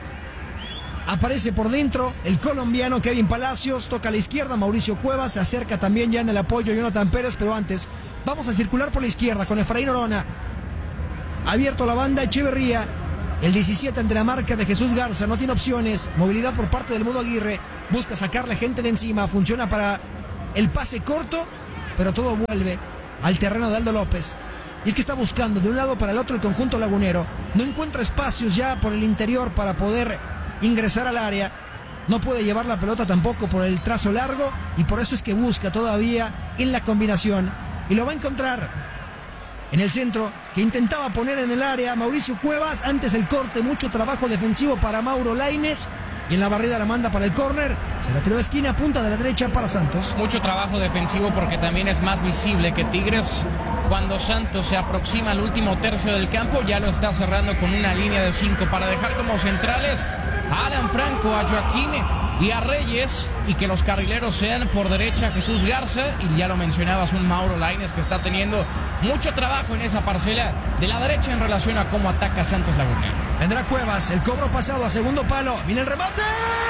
Aparece por dentro el colombiano Kevin Palacios, toca a la izquierda Mauricio Cuevas, se acerca también ya en el apoyo Jonathan Pérez, pero antes vamos a circular por la izquierda con Efraín Orona. Abierto la banda, Echeverría El 17 ante la marca de Jesús Garza, no tiene opciones. Movilidad por parte del Mudo Aguirre. Busca sacarle gente de encima. Funciona para el pase corto, pero todo vuelve al terreno de Aldo López. Y es que está buscando de un lado para el otro el conjunto lagunero. No encuentra espacios ya por el interior para poder ingresar al área. No puede llevar la pelota tampoco por el trazo largo. Y por eso es que busca todavía en la combinación. Y lo va a encontrar en el centro, que intentaba poner en el área Mauricio Cuevas. Antes el corte, mucho trabajo defensivo para Mauro Lainez. Y en la barrida la manda para el córner. Se la tiró a esquina, punta de la derecha para Santos. Mucho trabajo defensivo porque también es más visible que Tigres, cuando Santos se aproxima al último tercio del campo, ya lo está cerrando con una línea de 5 para dejar como centrales a Alan Franco, a Joaquín y a Reyes, y que los carrileros sean por derecha Jesús Garza, y ya lo mencionabas, un Mauro Lainez que está teniendo mucho trabajo en esa parcela de la derecha en relación a cómo ataca Santos Laguna. Vendrá Cuevas, el cobro pasado a segundo palo, viene el remate,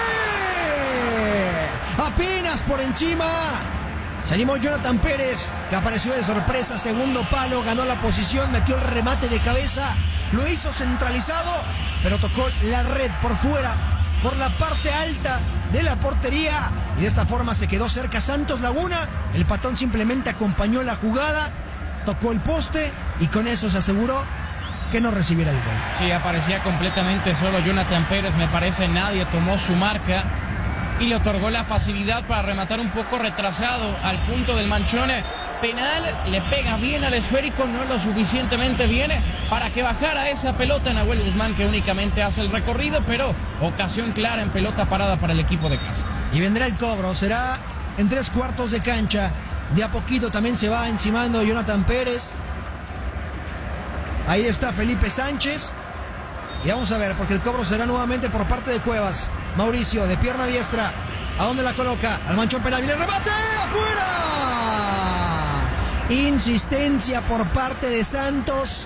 apenas por encima. Se animó Jonathan Pérez, que apareció de sorpresa, segundo palo, ganó la posición, metió el remate de cabeza, lo hizo centralizado, pero tocó la red por fuera, por la parte alta de la portería, y de esta forma se quedó cerca Santos Laguna. El patón simplemente acompañó la jugada, tocó el poste y con eso se aseguró que no recibiera el gol. Sí, aparecía completamente solo Jonathan Pérez, me parece. Nadie tomó su marca y le otorgó la facilidad para rematar un poco retrasado al punto del manchón penal. Le pega bien al esférico, no lo suficientemente bien para que bajara esa pelota. Nahuel Guzmán, que únicamente hace el recorrido, pero ocasión clara en pelota parada para el equipo de casa. Y vendrá el cobro, será en 3/4 de cancha. De a poquito también se va encimando Jonathan Pérez. Ahí está Felipe Sánchez. Y vamos a ver, porque el cobro será nuevamente por parte de Cuevas. Mauricio, de pierna diestra. ¿A dónde la coloca? Al manchón penal. ¡Y el remate! ¡Afuera! Insistencia por parte de Santos.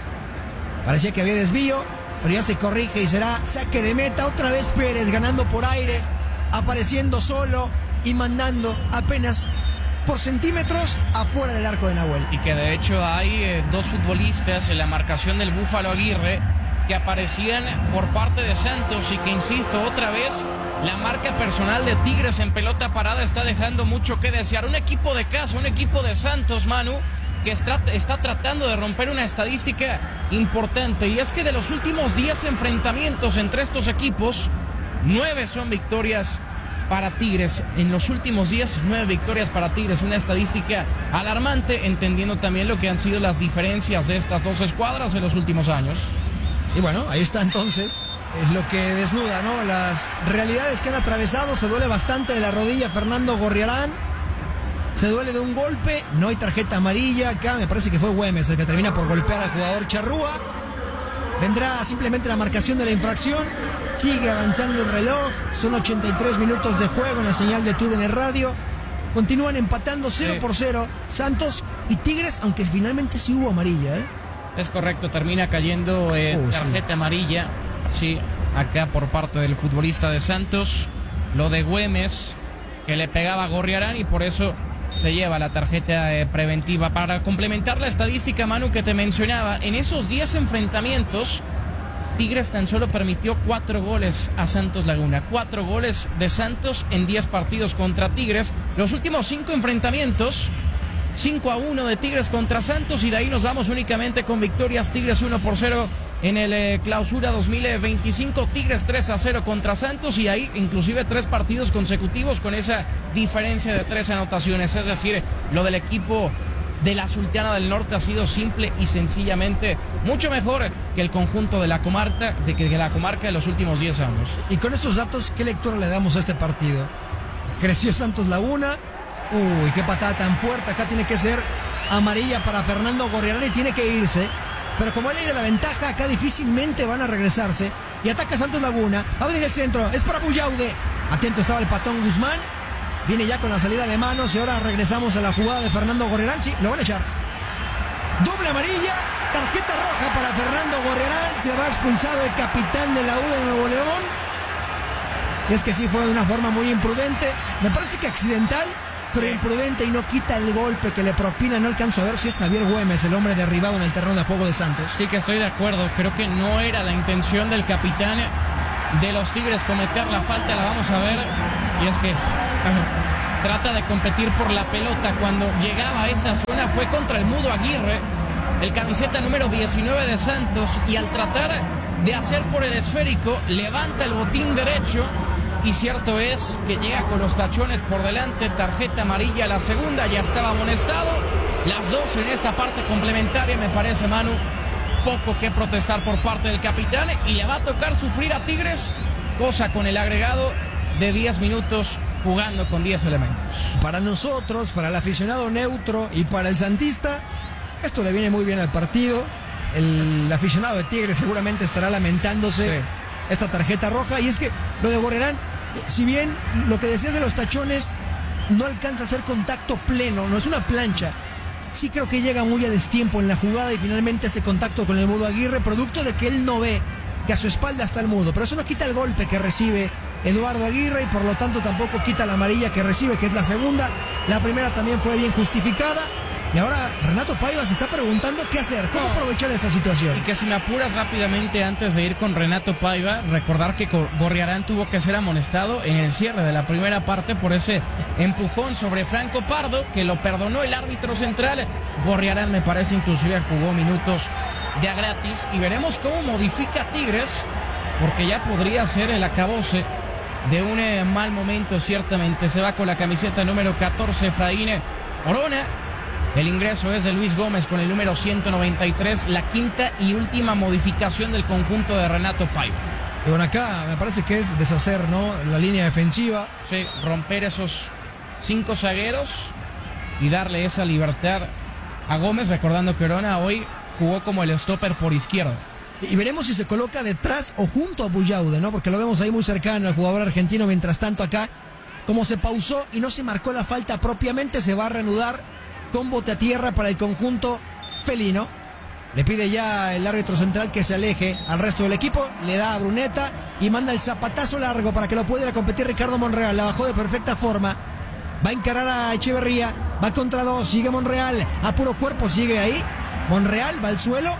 Parecía que había desvío, pero ya se corrige y será saque de meta. Otra vez Pérez ganando por aire, apareciendo solo y mandando apenas por centímetros afuera del arco de Nahuel. Y que de hecho hay dos futbolistas en la marcación del Búfalo Aguirre que aparecían por parte de Santos, y que, insisto, otra vez la marca personal de Tigres en pelota parada está dejando mucho que desear. Un equipo de casa, un equipo de Santos, Manu, que está tratando de romper una estadística importante, y es que de los últimos 10 enfrentamientos entre estos equipos, 9 son victorias para Tigres. En los últimos 10, 9 victorias para Tigres, una estadística alarmante, entendiendo también lo que han sido las diferencias de estas dos escuadras en los últimos años. Y bueno, ahí está entonces lo que desnuda, ¿no? Las realidades que han atravesado. Se duele bastante de la rodilla Fernando Gorriarán. Se duele de un golpe. No hay tarjeta amarilla acá. Me parece que fue Güemes el que termina por golpear al jugador Charrúa. Vendrá simplemente la marcación de la infracción. Sigue avanzando el reloj. Son 83 minutos de juego en la señal de TUDN Radio. Continúan empatando 0-0 Santos y Tigres, aunque finalmente sí hubo amarilla, ¿eh? Es correcto, termina cayendo tarjeta amarilla, sí, acá por parte del futbolista de Santos. Lo de Güemes, que le pegaba a Gorriarán, y por eso se lleva la tarjeta preventiva. Para complementar la estadística, Manu, que te mencionaba, en esos 10 enfrentamientos, Tigres tan solo permitió 4 goles a Santos Laguna. 4 goles de Santos en 10 partidos contra Tigres. Los últimos 5 enfrentamientos, 5-1 de Tigres contra Santos, y de ahí nos vamos únicamente con victorias. Tigres 1-0 en el Clausura 2025, Tigres 3-0 contra Santos, y ahí inclusive 3 partidos consecutivos con esa diferencia de 3 anotaciones. Es decir, lo del equipo de la Sultana del Norte ha sido simple y sencillamente mucho mejor que el conjunto de la comarca, de los últimos 10 años. Y con estos datos, ¿qué lectura le damos a este partido? Creció Santos Laguna. Uy, qué patada tan fuerte. Acá tiene que ser amarilla para Fernando Gorriarán y tiene que irse. Pero como él de la ventaja, acá difícilmente van a regresarse. Y ataca Santos Laguna. Va a venir el centro. Es para Buyaude. Atento estaba el patón Guzmán. Viene ya con la salida de manos. Y ahora regresamos a la jugada de Fernando Gorriarán. Sí, lo van a echar. Doble amarilla. Tarjeta roja para Fernando Gorriarán. Se va expulsado el capitán de la U de Nuevo León. Y es que sí fue de una forma muy imprudente. Me parece que accidental. pero imprudente y no quita el golpe que le propina. No alcanzo a ver si es Javier Güemes, el hombre derribado en el terreno de juego de Santos. Sí, que estoy de acuerdo. Creo que no era la intención del capitán de los Tigres cometer la falta. La vamos a ver. Y es que trata de competir por la pelota. Cuando llegaba a esa zona fue contra el Mudo Aguirre, el camiseta número 19 de Santos, y al tratar de hacer por el esférico levanta el botín derecho, y cierto es que llega con los tachones por delante. Tarjeta amarilla, la segunda, ya estaba amonestado. Las dos en esta parte complementaria. Me parece, Manu, poco que protestar por parte del capitán, y le va a tocar sufrir a Tigres, cosa con el agregado de 10 minutos jugando con 10 elementos. Para nosotros, para el aficionado neutro y para el santista, esto le viene muy bien al partido. El aficionado de Tigres seguramente estará lamentándose esta tarjeta roja. Y es que lo de Gorriarán, si bien lo que decías de los tachones no alcanza a hacer contacto pleno, no es una plancha, sí creo que llega muy a destiempo en la jugada y finalmente ese contacto con el Mudo Aguirre, producto de que él no ve que a su espalda está el Mudo. Pero eso no quita el golpe que recibe Eduardo Aguirre, y por lo tanto tampoco quita la amarilla que recibe, que es la segunda. La primera también fue bien justificada. Y ahora Renato Paiva se está preguntando qué hacer, cómo aprovechar esta situación. Y que si me apuras rápidamente, antes de ir con Renato Paiva, recordar que Gorriarán tuvo que ser amonestado en el cierre de la primera parte por ese empujón sobre Franco Pardo, que lo perdonó el árbitro central. Gorriarán, me parece, inclusive jugó minutos de a gratis, y veremos cómo modifica Tigres, porque ya podría ser el acabose de un mal momento. Ciertamente se va con la camiseta número 14 Efraín Orona. El ingreso es de Luis Gómez con el número 193, la quinta y última modificación del conjunto de Renato Paiva. Y bueno, acá me parece que es deshacer, ¿no?, la línea defensiva. Sí, romper esos 5 zagueros y darle esa libertad a Gómez, recordando que Orona hoy jugó como el stopper por izquierda. Y veremos si se coloca detrás o junto a Buyaude, ¿no? Porque lo vemos ahí muy cercano al jugador argentino. Mientras tanto acá, como se pausó y no se marcó la falta propiamente, se va a reanudar con bote a tierra para el conjunto felino. Le pide ya el árbitro central que se aleje al resto del equipo, le da a Bruneta y manda el zapatazo largo para que lo pudiera competir Ricardo Monreal. La bajó de perfecta forma, va a encarar a Echeverría, va contra 2, sigue Monreal, a puro cuerpo sigue ahí, Monreal va al suelo,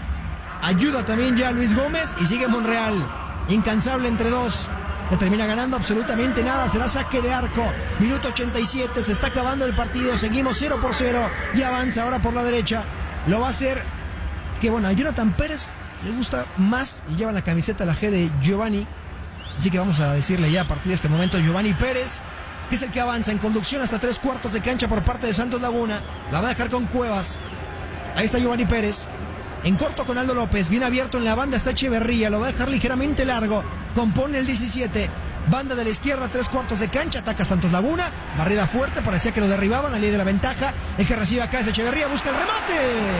ayuda también ya Luis Gómez y sigue Monreal, incansable entre 2. Que termina ganando absolutamente nada, será saque de arco. Minuto 87, se está acabando el partido, seguimos 0-0 y avanza ahora por la derecha. Lo va a hacer, que bueno, a Jonathan Pérez le gusta más y lleva la camiseta la G de Giovanni. Así que vamos a decirle ya a partir de este momento Giovanni Pérez, que es el que avanza en conducción hasta 3/4 de cancha por parte de Santos Laguna. La va a dejar con Cuevas. Ahí está Giovanni Pérez. En corto con Aldo López, bien abierto en la banda está Echeverría, lo va a dejar ligeramente largo, compone el 17, banda de la izquierda, 3/4 de cancha, ataca Santos Laguna, barrida fuerte, parecía que lo derribaban, la ley de la ventaja, el que recibe acá es Echeverría, busca el remate,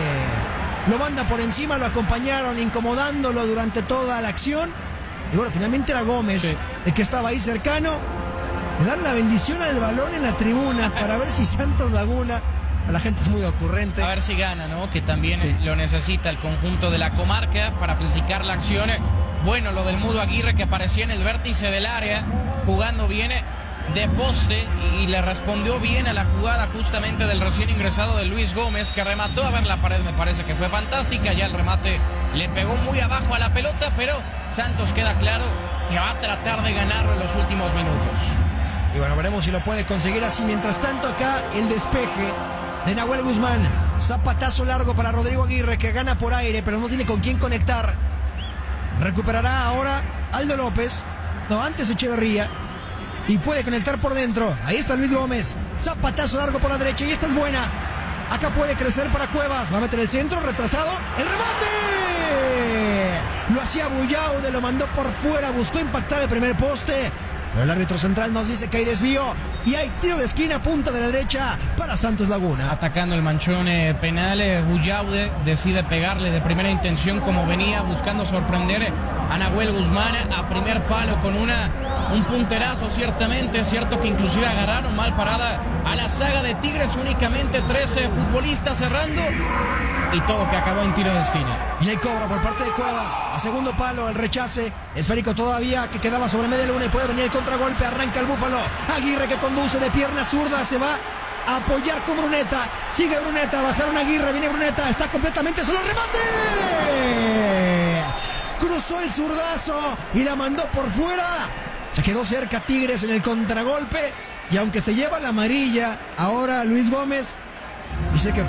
lo manda por encima, lo acompañaron incomodándolo durante toda la acción, y bueno, finalmente era Gómez, el que estaba ahí cercano, le dan la bendición al balón en la tribuna para ver si Santos Laguna... La gente es muy ocurrente. A ver si gana, ¿no? Que también lo necesita el conjunto de la comarca para planificar la acción. Bueno, lo del Mudo Aguirre, que apareció en el vértice del área, jugando bien de poste, y le respondió bien a la jugada justamente del recién ingresado de Luis Gómez, que remató. A ver, la pared me parece que fue fantástica. Ya el remate le pegó muy abajo a la pelota, pero Santos queda claro que va a tratar de ganarlo en los últimos minutos. Y bueno, veremos si lo puede conseguir así. Mientras tanto, acá el despeje de Nahuel Guzmán, zapatazo largo para Rodrigo Aguirre, que gana por aire pero no tiene con quién conectar. Recuperará ahora Aldo López, no, antes Echeverría, y puede conectar por dentro. Ahí está Luis Gómez, zapatazo largo por la derecha, y esta es buena. Acá puede crecer para Cuevas, va a meter el centro, retrasado, ¡el remate! Lo hacía Buyaude, lo mandó por fuera, buscó impactar el primer poste, pero el árbitro central nos dice que hay desvío y hay tiro de esquina, punta de la derecha para Santos Laguna. Atacando el manchón penal, Buyaude decide pegarle de primera intención como venía buscando sorprender a Nahuel Guzmán a primer palo con una Un punterazo, ciertamente. Es cierto que inclusive agarraron mal parada a la saga de Tigres. Únicamente 13 futbolistas cerrando. Y todo que acabó en tiro de esquina. Y el cobro por parte de Cuevas. A segundo palo, el rechace. Esférico todavía que quedaba sobre media luna. Y puede venir el contragolpe. Arranca el Búfalo. Aguirre que conduce de pierna zurda. Se va a apoyar con Bruneta. Sigue Bruneta. Bajaron Aguirre. Viene Bruneta. Está completamente solo. ¡Remate! Cruzó el zurdazo y la mandó por fuera. Se quedó cerca Tigres en el contragolpe. Y aunque se lleva la amarilla, ahora Luis Gómez dice que